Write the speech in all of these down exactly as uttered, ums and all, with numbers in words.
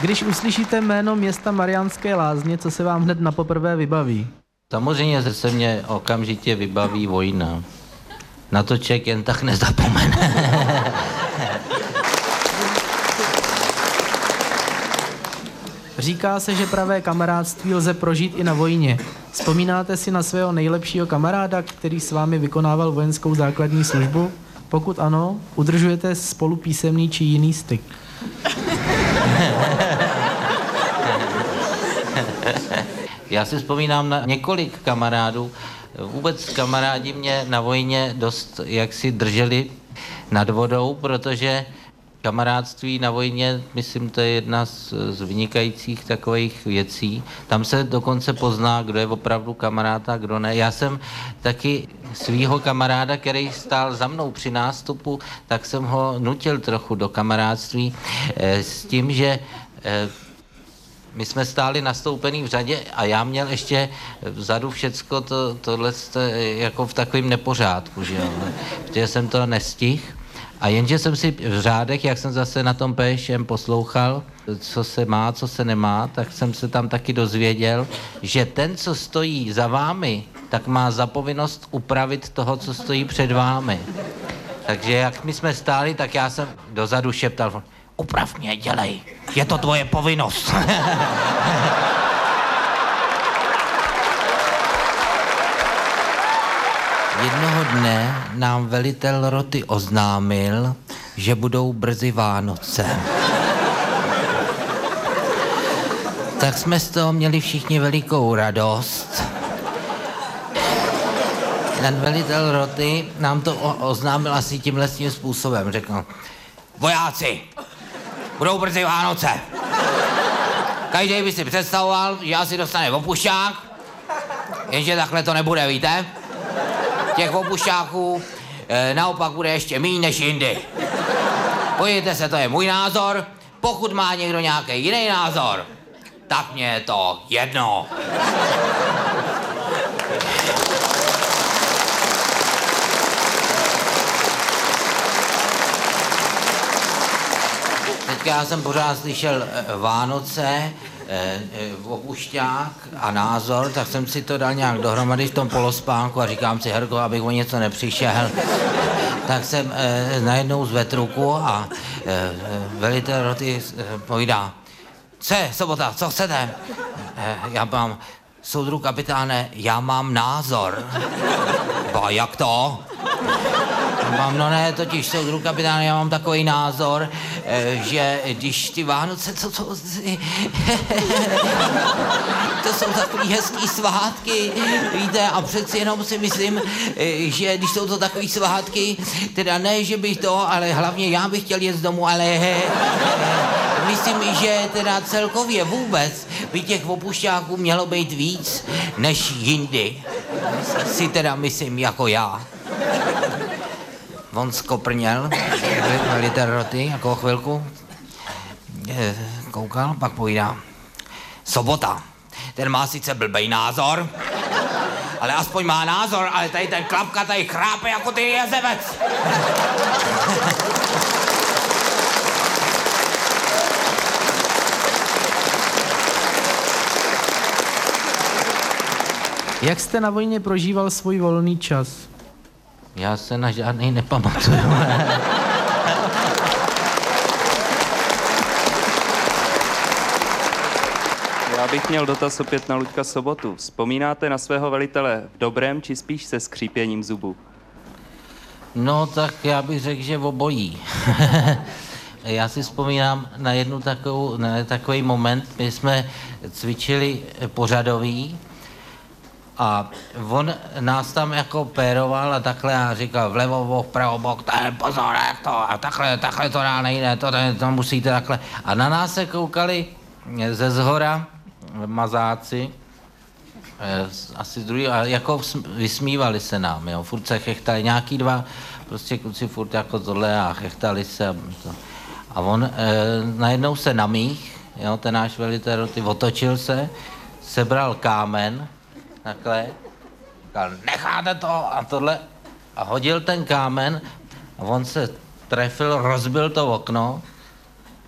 Když uslyšíte jméno města Mariánské Lázně, co se vám hned na poprvé vybaví? Samozřejmě se mě okamžitě vybaví vojna. Na to člověk jen tak nezapomene. Říká se, že pravé kamarádství lze prožít i na vojně. Vzpomínáte si na svého nejlepšího kamaráda, který s vámi vykonával vojenskou základní službu? Pokud ano, udržujete spolu písemný či jiný styk? Já si vzpomínám na několik kamarádů. Vůbec kamarádi mě na vojně dost jaksi drželi nad vodou, protože kamarádství na vojně, myslím, to je jedna z, z vynikajících takových věcí. Tam se dokonce pozná, kdo je opravdu kamarád a kdo ne. Já jsem taky svýho kamaráda, který stál za mnou při nástupu, tak jsem ho nutil trochu do kamarádství eh, s tím, že eh, my jsme stáli nastoupený v řadě a já měl ještě vzadu všecko to, tohle jako v takovém nepořádku, že jo. Protože jsem to nestihl. A jenže jsem si v řádech, jak jsem zase na tom P Š M poslouchal, co se má, co se nemá, tak jsem se tam taky dozvěděl, že ten, co stojí za vámi, tak má za povinnost upravit toho, co stojí před vámi. Takže jak my jsme stáli, tak já jsem dozadu šeptal, uprav mě, dělej, je to tvoje povinnost. Jednoho dne nám velitel roty oznámil, že budou brzy Vánoce. Tak jsme z toho měli všichni velikou radost. Ten velitel roty nám to oznámil asi tímhle tím způsobem. Řekl, vojáci, budou brzy Vánoce. Každý by si představoval, že asi dostane opušťák, jenže takhle to nebude, víte? Těch opušťáků e, naopak bude ještě míň než jindy. Podívejte se, to je můj názor. Pokud má někdo nějaký jiný názor, tak mě je to jedno. Teďka já jsem pořád slyšel e, Vánoce, e, e, opušťák a názor, tak jsem si to dal nějak dohromady v tom polospánku a říkám si, Herko, abych o něco nepřišel. Tak jsem e, najednou zvedl ruku a e, velitel roty e, povídá, co je, Sobota, co chcete? E, já mám, soudru kapitáne, já mám názor. A jak to? Mám, no ne, totiž soudru kapitáne, já mám takový názor, že když ty Vánoce, co to... To jsou takový hezký svátky, víte, a přeci jenom si myslím, že když jsou to takový svátky, teda ne, že bych to, ale hlavně já bych chtěl jet z domu, ale myslím, že teda celkově vůbec by těch opušťáků mělo být víc než jindy. Si teda myslím jako já. On skoprněl, velitel roty, jako chvilku, koukal, pak povídá, Sobota, ten má sice blbej názor, ale aspoň má názor, ale tady ten Klapka tady chrápe jako ty jezevec. Jak jste na vojně prožíval svůj volný čas? Já se na žádný nepamatuju. Já bych měl dotaz opět na Luďka Sobotu. Vzpomínáte na svého velitele v dobrém, či spíš se skřípěním zubů? No, tak já bych řekl, že obojí. Já si vzpomínám na jednu takovou, na takový moment, my jsme cvičili pořadový, a on nás tam jako péroval a takhle a říkal vlevo bok, vpravo bok, tady pozor, jak to, a takhle, takhle to dá nejde, to, to musíte takhle. A na nás se koukali ze zhora mazáci, asi druhý, a jako vysmívali se nám, jo, furt se chechtali, nějaký dva prostě kluci furt jako tohle a chechtali se. A, to. A on e, najednou se namích, jo, ten náš velitel roty, otočil se, sebral kámen, takhle, říkal, necháte to a tohle, a hodil ten kámen a on se trefil, rozbil to okno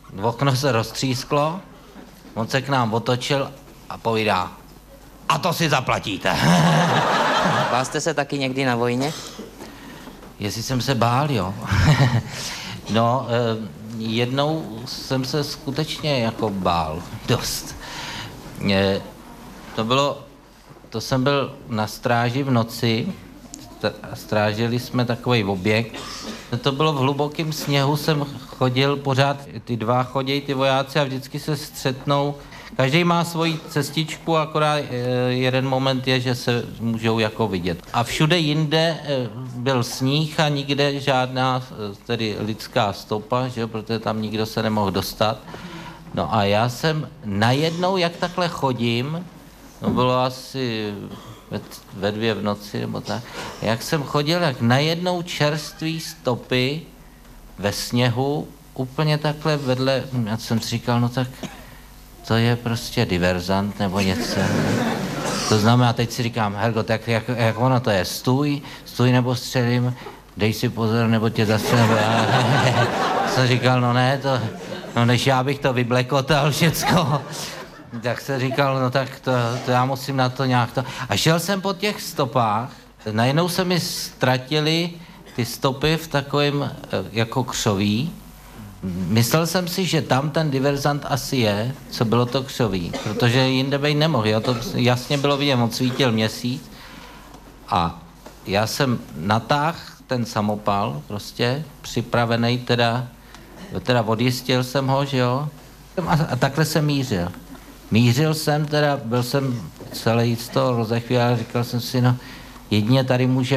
okno se roztřísklo, on se k nám otočil a povídá, a to si zaplatíte. Bál jste se taky někdy na vojně? Jestli jsem se bál, jo. No, eh, jednou jsem se skutečně jako bál dost. Eh, to bylo, to jsem byl na stráži v noci, strážili jsme takový objekt. To bylo v hlubokém sněhu, jsem chodil pořád, ty dva chodí, ty vojáci a vždycky se střetnou. Každý má svoji cestičku, akorát jeden moment je, že se můžou jako vidět. A všude jinde byl sníh a nikde žádná tedy lidská stopa, že jo, protože tam nikdo se nemohl dostat. No a já jsem najednou, jak takhle chodím, no bylo asi ve, ve dvě v noci nebo tak, jak jsem chodil, jak najednou čerství stopy ve sněhu, úplně takhle vedle, já jsem si říkal, no tak to je prostě diverzant nebo něco. To znamená, teď si říkám, Helgo, tak jak, jak ono to je, stůj, stůj nebo střelím, dej si pozor, nebo tě zastřelím. Já jsem říkal, no ne, to, no než já bych to vyblekotal všecko. Tak jsem říkal, no tak to, to já musím na to nějak to. A šel jsem po těch stopách, najednou se mi ztratily ty stopy v takovém jako křoví. Myslel jsem si, že tam ten diverzant asi je, co bylo to křoví, protože jinde být nemohl, jo? To jasně bylo vidět, on svítil měsíc a já jsem natáhl ten samopal, prostě připravený, teda, teda odjistil jsem ho, že jo, a, a takhle jsem mířil. Mířil jsem teda, byl jsem celý z toho rozechvěl, říkal jsem si, no jedině tady může